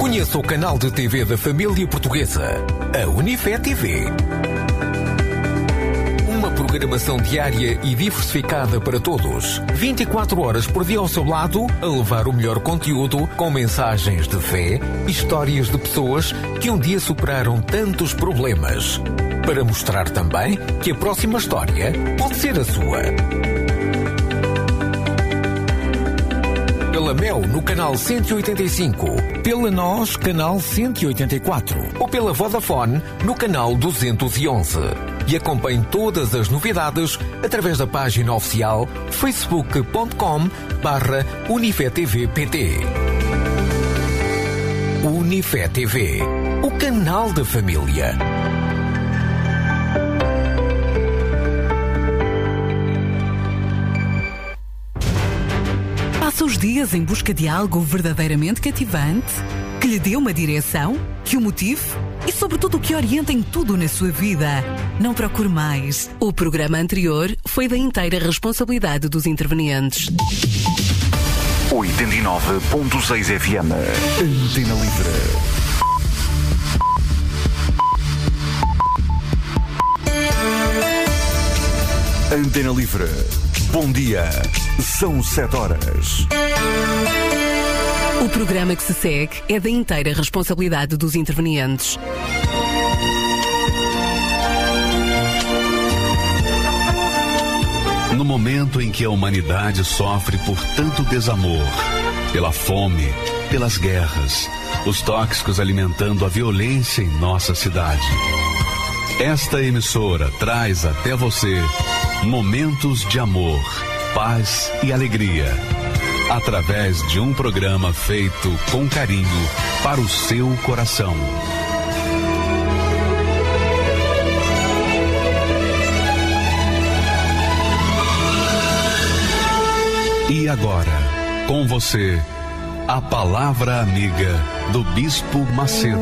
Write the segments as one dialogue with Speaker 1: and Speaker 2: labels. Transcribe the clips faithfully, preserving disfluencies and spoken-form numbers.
Speaker 1: Conheça o canal de T V da família portuguesa, a Unifé T V. Uma programação diária e diversificada para todos. vinte e quatro horas por dia ao seu lado, a levar o melhor conteúdo com mensagens de fé e histórias de pessoas que um dia superaram tantos problemas. Para mostrar também que a próxima história pode ser a sua. Pela Mel no canal cento e oitenta e cinco, pela Nós canal cento e oitenta e quatro ou pela Vodafone no canal duzentos e onze. E acompanhe todas as novidades através da página oficial facebook ponto com barra Unifé T V P T. Unifé T V, o canal da família.
Speaker 2: Passa os dias em busca de algo verdadeiramente cativante, que lhe dê uma direção, que o motive e, sobretudo, que oriente em tudo na sua vida. Não procure mais. O programa anterior foi da inteira responsabilidade dos intervenientes.
Speaker 3: oitenta e nove ponto seis F M. Antena Livre. Antena Livre. Bom dia. São sete horas.
Speaker 2: O programa que se segue é da inteira responsabilidade dos intervenientes.
Speaker 4: No momento em que a humanidade sofre por tanto desamor, pela fome, pelas guerras, os tóxicos alimentando a violência em nossa cidade, esta emissora traz até você momentos de amor, paz e alegria, através de um programa feito com carinho para o seu coração. E agora, com você, a palavra amiga do Bispo Macedo.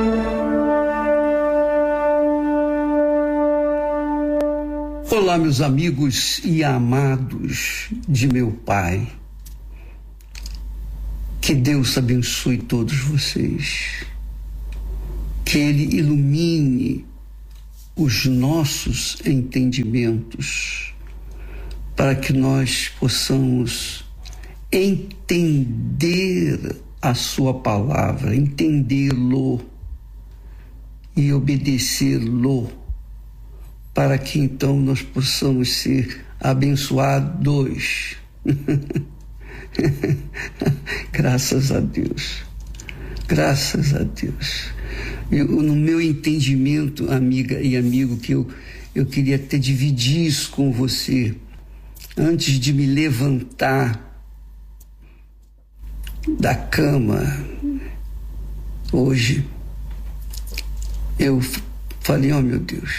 Speaker 5: Olá, meus amigos e amados de meu Pai. Que Deus abençoe todos vocês. Que Ele ilumine os nossos entendimentos para que nós possamos entender a sua palavra, entendê-lo e obedecê-lo, para que então nós possamos ser abençoados. Graças a Deus, graças a Deus. Eu, no meu entendimento, amiga e amigo, que eu, eu queria até dividir isso com você, antes de me levantar da cama hoje, eu falei, oh meu Deus,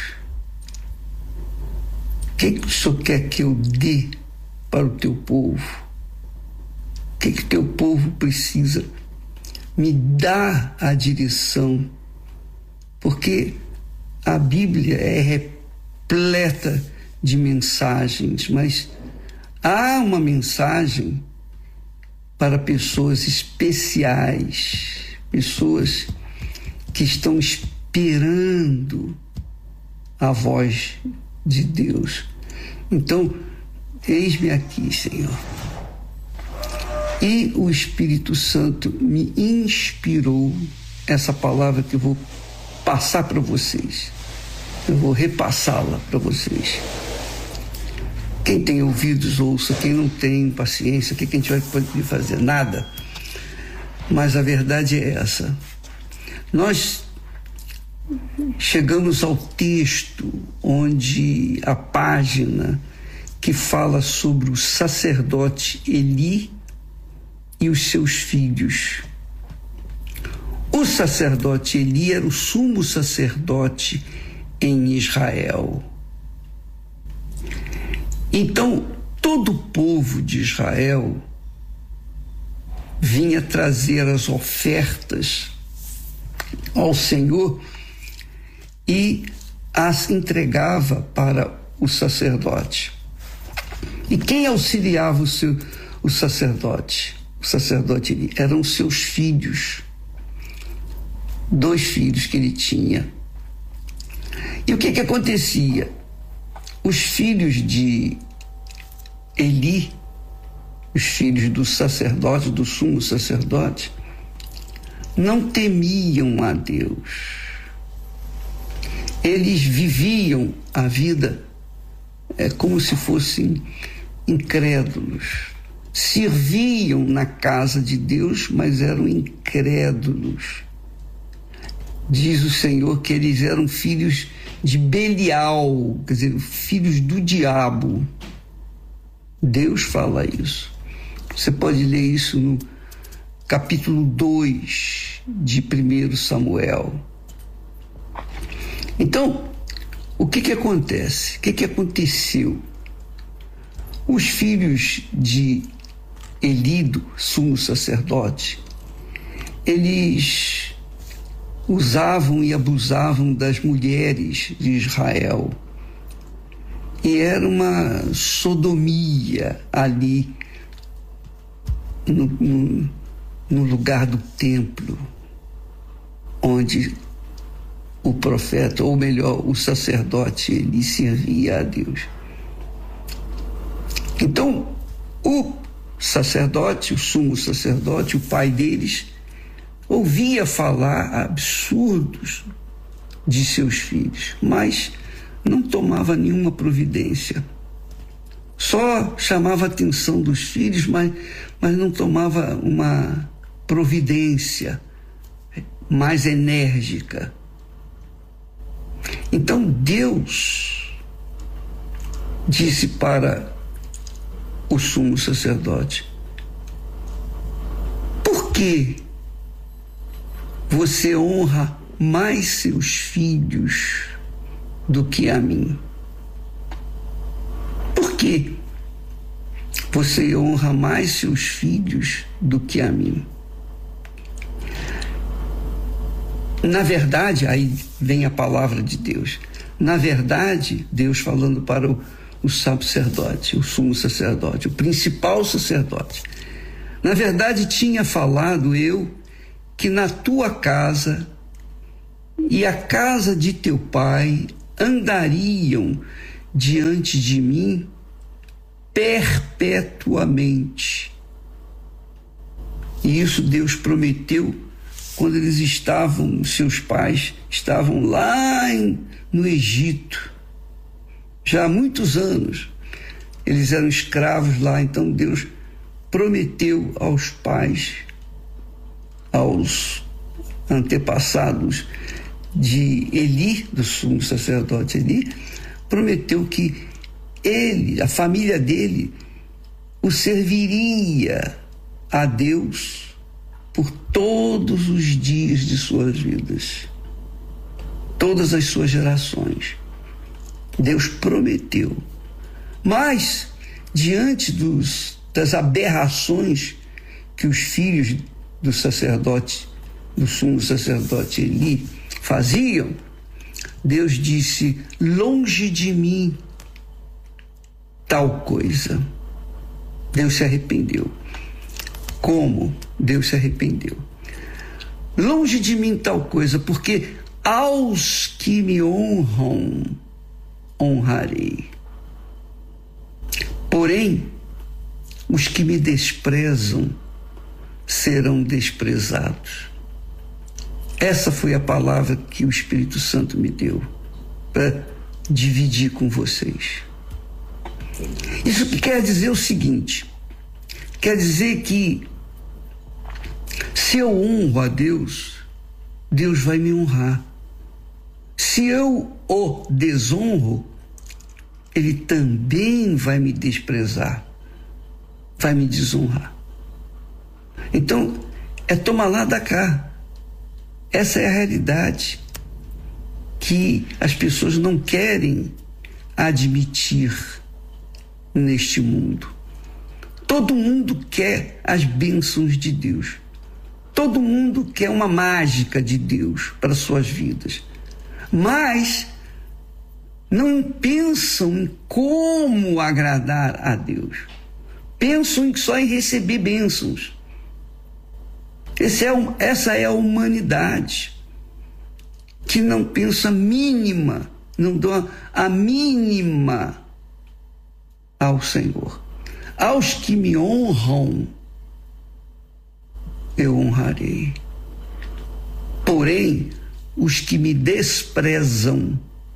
Speaker 5: o que, que o Senhor quer que eu dê para o teu povo? O que que teu povo precisa? Me dá a direção, porque a Bíblia é repleta de mensagens, mas há uma mensagem para pessoas especiais, pessoas que estão esperando a voz de Deus. Então, eis-me aqui, Senhor. E o Espírito Santo me inspirou essa palavra que eu vou passar para vocês. Eu vou repassá-la para vocês. Quem tem ouvidos, ouça. Quem não tem paciência, o que a gente vai poder fazer? Nada. Mas a verdade é essa. Nós chegamos ao texto onde a página que fala sobre o sacerdote Eli e os seus filhos. O sacerdote Eli era o sumo sacerdote em Israel. Então, todo o povo de Israel vinha trazer as ofertas ao Senhor e as entregava para o sacerdote. E quem auxiliava o, seu, o sacerdote? O sacerdote eram seus filhos. dois filhos que ele tinha. E o que que acontecia? Os filhos de Eli, os filhos do sacerdote, do sumo sacerdote, não temiam a Deus. Eles viviam a vida é, como se fossem incrédulos. Serviam na casa de Deus, mas eram incrédulos. Diz o Senhor que eles eram filhos de Belial, quer dizer, filhos do diabo. Deus fala isso. Você pode ler isso no capítulo dois de primeiro Samuel. Então, o que que acontece? O que que aconteceu? Os filhos de Eli, sumo sacerdote, eles usavam e abusavam das mulheres de Israel. E era uma sodomia ali no, no, no lugar do templo, onde o profeta, ou melhor, o sacerdote, ele servia a Deus. Então, o sacerdote, o sumo sacerdote, o pai deles, ouvia falar absurdos de seus filhos, mas não tomava nenhuma providência. Só chamava a atenção dos filhos, mas, mas não tomava uma providência mais enérgica. Então Deus disse para o sumo sacerdote: por que você honra mais seus filhos do que a mim? Por que você honra mais seus filhos do que a mim? Na verdade, aí vem a palavra de Deus. Na verdade, Deus falando para o, o sacerdote, o sumo sacerdote, o principal sacerdote. Na verdade, tinha falado eu que na tua casa e a casa de teu pai andariam diante de mim perpetuamente. E isso Deus prometeu quando eles estavam, seus pais estavam lá em, no Egito, já há muitos anos. Eles eram escravos lá, então Deus prometeu aos pais, aos antepassados de Eli, do sumo sacerdote Eli, prometeu que ele, a família dele, o serviria a Deus por todos os dias de suas vidas, todas as suas gerações. Deus prometeu. Mas, diante dos, das aberrações que os filhos do sacerdote, do sumo sacerdote Eli, faziam, Deus disse: longe de mim tal coisa. Deus se arrependeu. Como Deus se arrependeu? Longe de mim tal coisa, porque aos que me honram, honrarei. Porém, os que me desprezam serão desprezados. Essa foi a palavra que o Espírito Santo me deu para dividir com vocês. Isso que quer dizer o seguinte: quer dizer que se eu honro a Deus, Deus vai me honrar. Se eu o desonro, Ele também vai me desprezar, vai me desonrar. Então, é tomar lá da cá. Essa é a realidade que as pessoas não querem admitir neste mundo. Todo mundo quer as bênçãos de Deus. Todo mundo quer uma mágica de Deus para suas vidas. Mas não pensam em como agradar a Deus. Pensam só em receber bênçãos. Esse é, essa é a humanidade. que não pensa a mínima, não dão a mínima ao Senhor. Aos que me honram, eu honrarei. Porém, os que me desprezam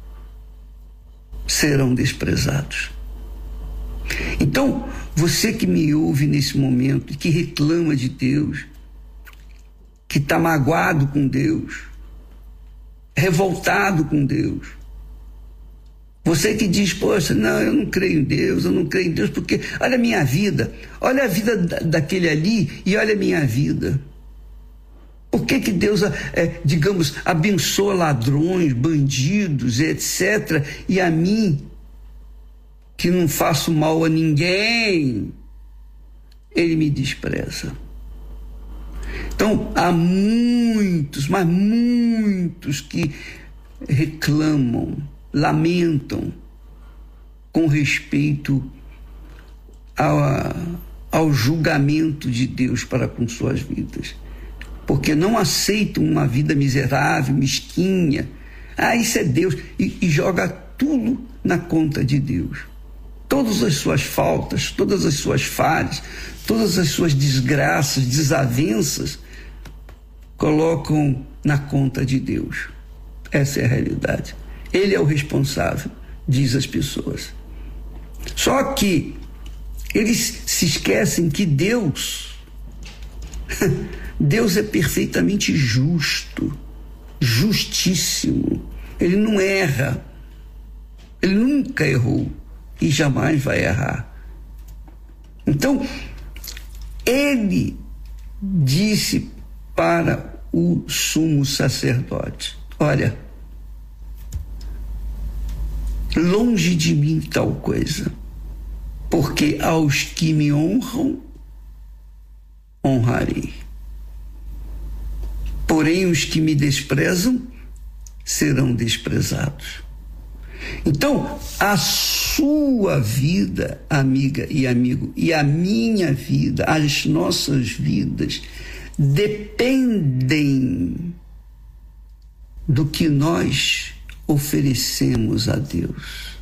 Speaker 5: serão desprezados. Então, você que me ouve nesse momento e que reclama de Deus, que está magoado com Deus, revoltado com Deus, você que diz, poxa, não, eu não creio em Deus, eu não creio em Deus, porque olha a minha vida, olha a vida da, daquele ali e olha a minha vida. Por que que Deus, é, digamos, abençoa ladrões, bandidos, etcétera, e a mim, que não faço mal a ninguém, Ele me despreza? Então, há muitos, mas muitos que reclamam, lamentam com respeito ao, ao julgamento de Deus para com suas vidas, porque não aceitam uma vida miserável, mesquinha. Ah, isso é Deus, e, e joga tudo na conta de Deus. Todas as suas faltas, todas as suas falhas, todas as suas desgraças, desavenças, colocam na conta de Deus. Essa é a realidade. Ele é o responsável, diz as pessoas. Só que eles se esquecem que Deus, Deus é perfeitamente justo, justíssimo. Ele não erra. Ele nunca errou e jamais vai errar. Então, ele disse para o sumo sacerdote: olha, longe de mim tal coisa, porque aos que me honram, honrarei. Porém, os que me desprezam serão desprezados. Então, a sua vida, amiga e amigo, e a minha vida, as nossas vidas, dependem do que nós oferecemos a Deus.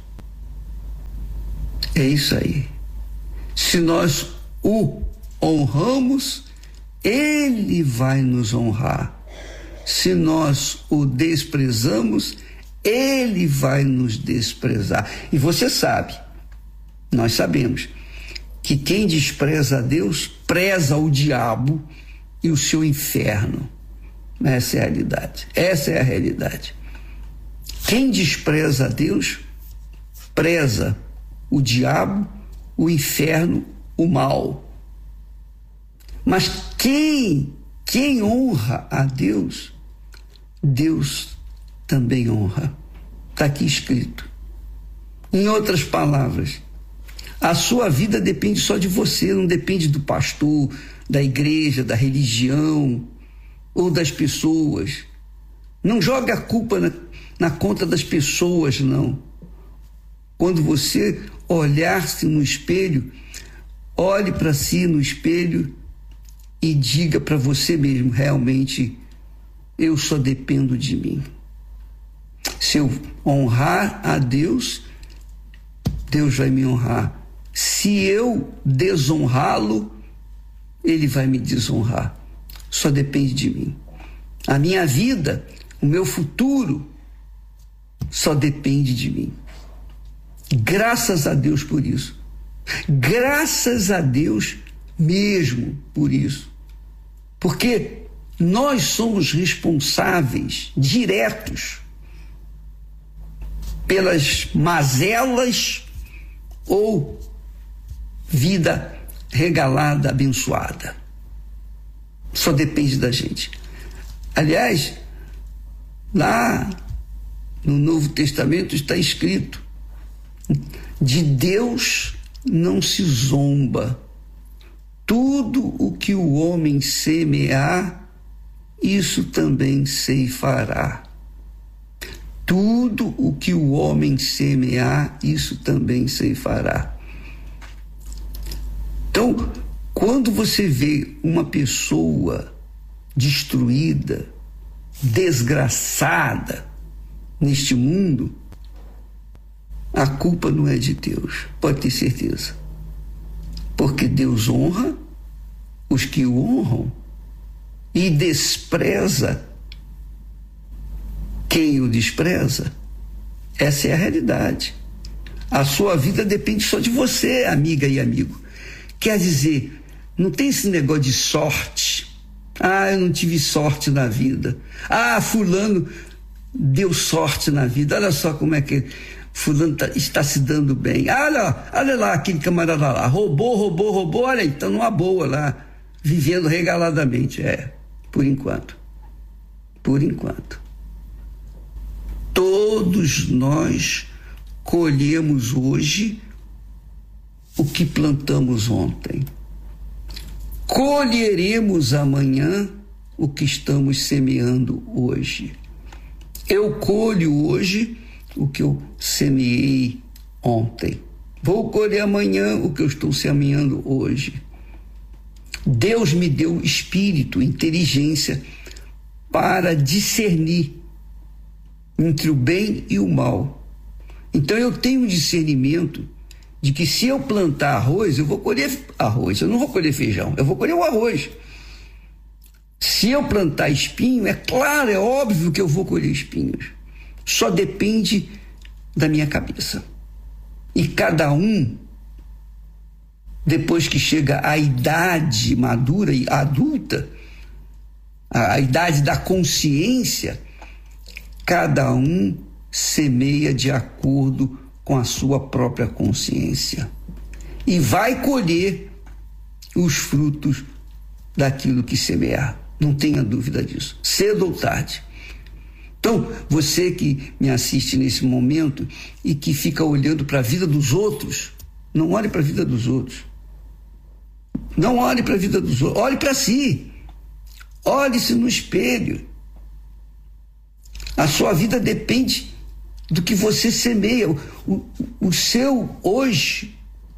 Speaker 5: É isso aí. Se nós o honramos, Ele vai nos honrar. Se nós o desprezamos, Ele vai nos desprezar. E você sabe, nós sabemos, que quem despreza a Deus, preza o diabo e o seu inferno. Essa é a realidade. Essa é a realidade. Quem despreza a Deus, preza o diabo, o inferno, o mal. Mas quem, quem honra a Deus, Deus também honra. Está aqui escrito. Em outras palavras, a sua vida depende só de você, não depende do pastor, da igreja, da religião ou das pessoas. Não jogue a culpa na, na conta das pessoas, não. Quando você olhar-se no espelho, olhe para si no espelho e diga para você mesmo: realmente, eu só dependo de mim. Se eu honrar a Deus, Deus vai me honrar. Se eu desonrá-lo, Ele vai me desonrar. Só depende de mim. A minha vida, o meu futuro, só depende de mim. Graças a Deus por isso. Graças a Deus mesmo por isso. Porque nós somos responsáveis diretos pelas mazelas ou vida regalada, abençoada. Só depende da gente. Aliás, lá no Novo Testamento está escrito: de Deus não se zomba. Tudo o que o homem semear, isso também ceifará. Tudo o que o homem semear, isso também ceifará. Então, quando você vê uma pessoa destruída, desgraçada neste mundo, a culpa não é de Deus, pode ter certeza. Porque Deus honra os que o honram e despreza quem o despreza. Essa é a realidade. A sua vida depende só de você, amiga e amigo. Quer dizer, não tem esse negócio de sorte. Ah, eu não tive sorte na vida. Ah, fulano deu sorte na vida. Olha só como é que fulano tá, está se dando bem. Olha, olha lá aquele camarada lá. Roubou, roubou, roubou. Olha aí, está numa boa lá. Vivendo regaladamente. É, por enquanto. Por enquanto. Todos nós colhemos hoje o que plantamos ontem. Colheremos amanhã o que estamos semeando hoje. Eu colho hoje o que eu semeei ontem. Vou colher amanhã o que eu estou semeando hoje. Deus me deu espírito, inteligência para discernir entre o bem e o mal. Então eu tenho um discernimento de que se eu plantar arroz, eu vou colher arroz, eu não vou colher feijão, eu vou colher o arroz. Se eu plantar espinho, é claro, é óbvio que eu vou colher espinhos. Só depende da minha cabeça. E cada um, depois que chega à idade madura e adulta, a idade da consciência, cada um semeia de acordo com a sua própria consciência e vai colher os frutos daquilo que semear. Não tenha dúvida disso, cedo ou tarde. Então, você que me assiste nesse momento e que fica olhando para a vida dos outros, não olhe para a vida dos outros. Não olhe para a vida dos outros, olhe para si. Olhe-se no espelho. A sua vida depende do que você semeia. O, o, o seu hoje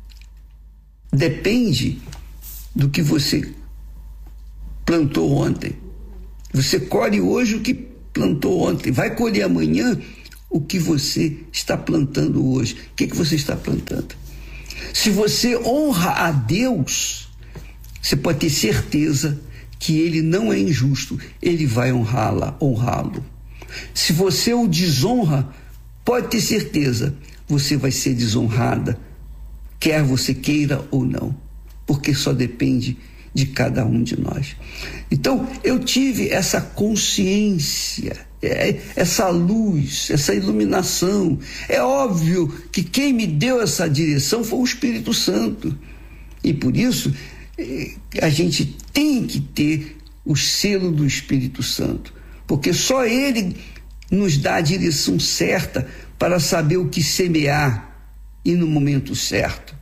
Speaker 5: depende do que você plantou ontem. Você colhe hoje o que plantou ontem. Vai colher amanhã o que você está plantando hoje. O que, que você está plantando? Se você honra a Deus, você pode ter certeza que Ele não é injusto. Ele vai honrá-la, honrá-lo. Se você o desonra, pode ter certeza, você vai ser desonrada, quer você queira ou não, porque só depende de cada um de nós. Então, eu tive essa consciência, essa luz, essa iluminação. É óbvio que quem me deu essa direção foi o Espírito Santo. E por isso, a gente tem que ter o selo do Espírito Santo. Porque só Ele nos dá a direção certa para saber o que semear e no momento certo,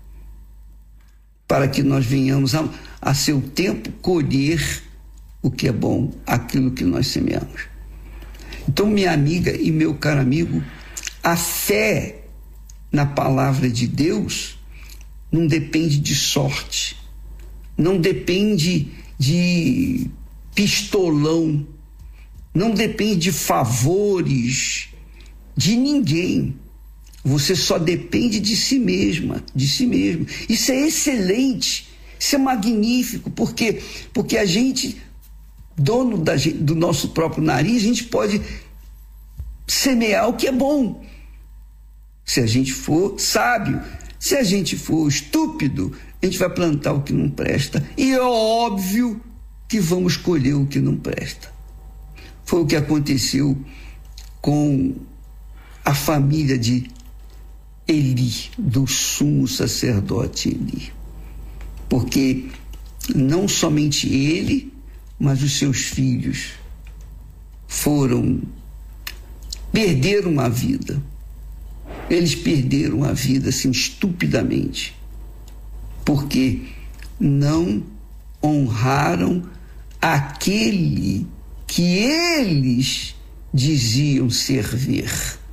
Speaker 5: para que nós venhamos a, a seu tempo colher o que é bom, aquilo que nós semeamos. Então, minha amiga e meu caro amigo, a fé na palavra de Deus não depende de sorte, não depende de pistolão, não depende de favores de ninguém. Você só depende de si mesma, de si mesmo. Isso é excelente, isso é magnífico, porque, porque a gente, dono da, do nosso próprio nariz, a gente pode semear o que é bom. Se a gente for sábio, se a gente for estúpido, a gente vai plantar o que não presta. E é óbvio que vamos colher o que não presta. Foi o que aconteceu com a família de Eli, do sumo sacerdote Eli. Porque não somente ele, mas os seus filhos foram, perderam a vida. Eles perderam a vida assim estupidamente, porque não honraram aquele que eles diziam servir.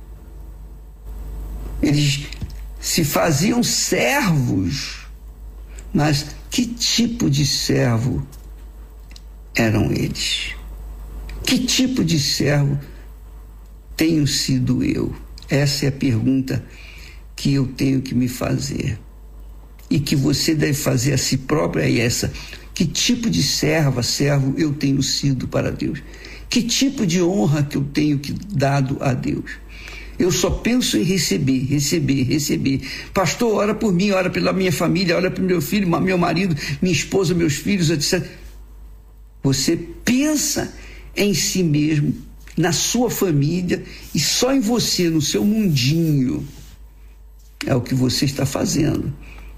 Speaker 5: Eles se faziam servos, mas que tipo de servo eram eles? Que tipo de servo tenho sido eu? Essa é a pergunta que eu tenho que me fazer. E que você deve fazer a si própria é essa. Que tipo de serva, servo eu tenho sido para Deus? Que tipo de honra que eu tenho que dado a Deus? Eu só penso em receber, receber, receber. Pastor, ora por mim, ora pela minha família, ora pelo meu filho, meu marido, minha esposa, meus filhos, etcétera. Você pensa em si mesmo, na sua família e só em você, no seu mundinho. É o que você está fazendo.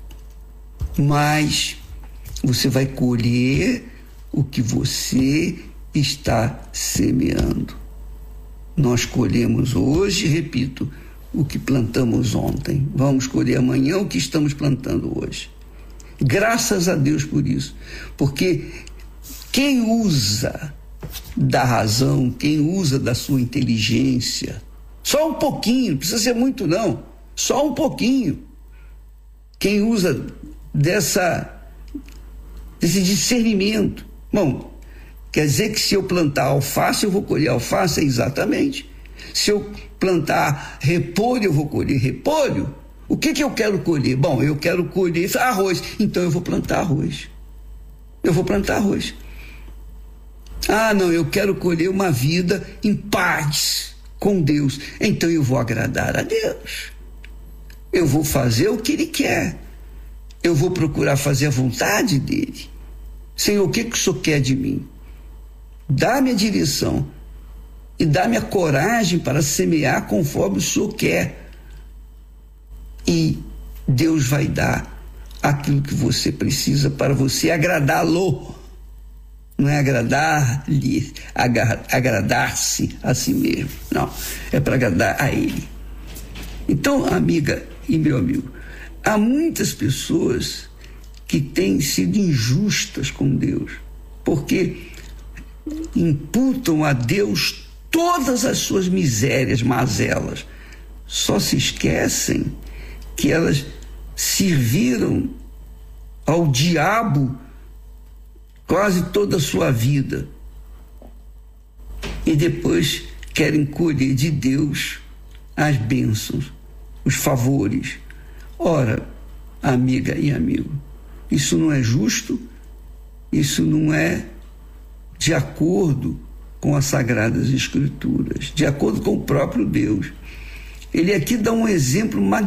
Speaker 5: Mas você vai colher o que você está semeando. Nós colhemos hoje, repito, o que plantamos ontem. Vamos colher amanhã o que estamos plantando hoje. Graças a Deus por isso. Porque quem usa da razão, quem usa da sua inteligência, só um pouquinho, não precisa ser muito não, só um pouquinho. Quem usa dessa, desse discernimento. Bom, quer dizer que se eu plantar alface, eu vou colher alface? Exatamente. Se eu plantar repolho, eu vou colher repolho? O que que eu quero colher? Bom, eu quero colher arroz, então eu vou plantar arroz. Eu vou plantar arroz. Ah, não, eu quero colher uma vida em paz com Deus, então eu vou agradar a Deus. Eu vou fazer o que Ele quer. Eu vou procurar fazer a vontade dEle. Senhor, o que que o Senhor quer de mim? Dá-me a direção e dá-me a coragem para semear conforme o Senhor quer. E Deus vai dar aquilo que você precisa para você agradá-lo. Não é agradar-lhe, agra- agradar-se a si mesmo. Não, é para agradar a Ele. Então, amiga e meu amigo, há muitas pessoas que têm sido injustas com Deus, porque imputam a Deus todas as suas misérias, mazelas. Só se esquecem que elas serviram ao diabo quase toda a sua vida e depois querem colher de Deus as bênçãos, os favores. Ora, amiga e amigo, isso não é justo, isso não é de acordo com as Sagradas Escrituras, de acordo com o próprio Deus. Ele aqui dá um exemplo magnífico